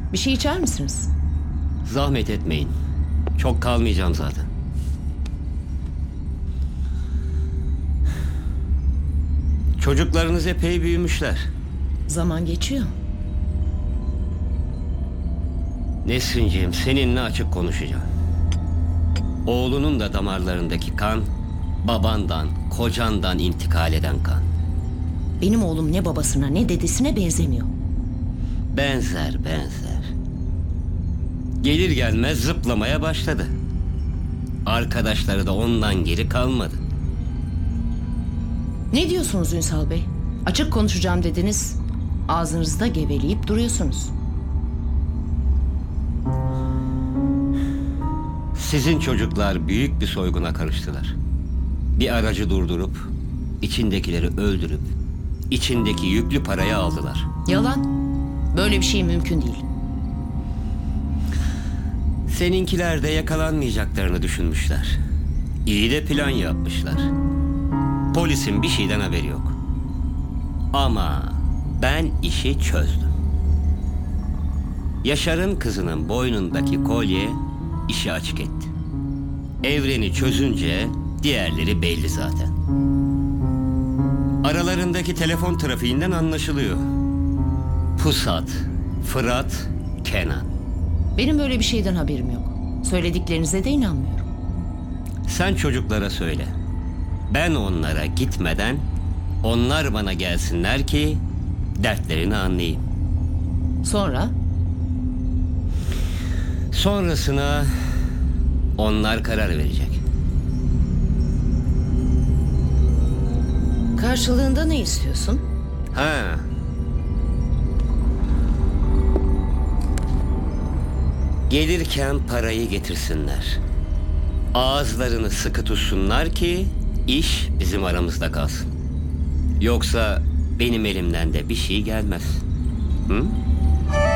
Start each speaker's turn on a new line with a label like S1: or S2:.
S1: Bir şey içer misiniz?
S2: Zahmet etmeyin. Çok kalmayacağım zaten. Çocuklarınız epey büyümüşler.
S1: Zaman geçiyor.
S2: Nesrinciğim, seninle açık konuşacağım. Oğlunun da damarlarındaki kan, babandan, kocandan intikal eden kan.
S1: Benim oğlum ne babasına ne dedesine benzemiyor.
S2: Benzer. Gelir gelmez zıplamaya başladı. Arkadaşları da ondan geri kalmadı.
S1: Ne diyorsunuz Ünsal Bey? Açık konuşacağım dediniz. Ağzınızda geveleyip duruyorsunuz.
S2: Sizin çocuklar büyük bir soyguna karıştılar. Bir aracı durdurup, içindekileri öldürüp, içindeki yüklü parayı aldılar.
S1: Yalan. Böyle bir şey mümkün değil.
S2: Seninkiler de yakalanmayacaklarını düşünmüşler. İyi de plan yapmışlar. Polisin bir şeyden haberi yok. Ama ben işi çözdüm. Yaşar'ın kızının boynundaki kolye işi açık etti. Evreni çözünce diğerleri belli zaten. Aralarındaki telefon trafiğinden anlaşılıyor. Pusat, Fırat, Kenan.
S1: Benim böyle bir şeyden haberim yok. Söylediklerinize de inanmıyorum.
S2: Sen çocuklara söyle. Ben onlara gitmeden onlar bana gelsinler ki dertlerini anlayayım.
S1: Sonra?
S2: Sonrasına onlar karar verecek.
S1: Karşılığında ne istiyorsun?
S2: Ha. Gelirken parayı getirsinler. Ağızlarını sıkı tutsunlar ki iş bizim aramızda kalsın. Yoksa benim elimden de bir şey gelmez. Hı?